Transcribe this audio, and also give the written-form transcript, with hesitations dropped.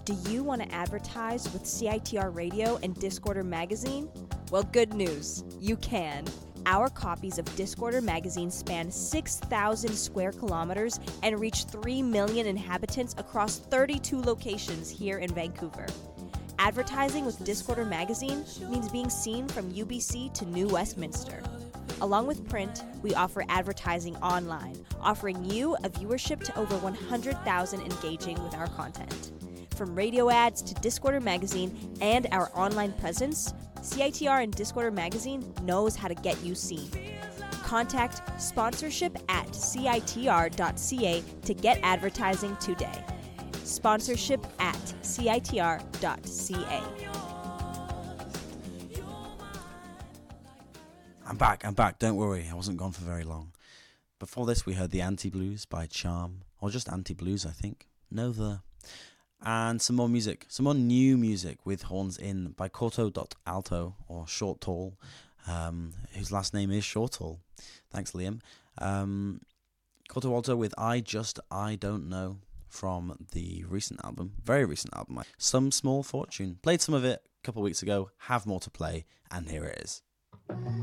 Do you want to advertise with CITR Radio and Discorder Magazine? Well, good news. You can. Our copies of Discorder Magazine span 6,000 square kilometers and reach 3 million inhabitants across 32 locations here in Vancouver. Advertising with Discorder Magazine means being seen from UBC to New Westminster. Along with print, we offer advertising online, offering you a viewership to over 100,000 engaging with our content. From radio ads to Discorder Magazine and our online presence, CITR and Discorder Magazine knows how to get you seen. Contact sponsorship at citr.ca to get advertising today. Sponsorship at citr.ca. I'm back. Don't worry, I wasn't gone for very long. Before this, we heard the Anti-Blues by Charm, or just Anti-Blues, I think. Nova. And some more music, some more new music with horns in by Corto.alto, or Short Tall, whose last name is Short Tall. Thanks, Liam. Corto Alto with I Don't Know from the recent album, very recent album, Some Small Fortune. Played some of it a couple of weeks ago, have more to play, and here it is.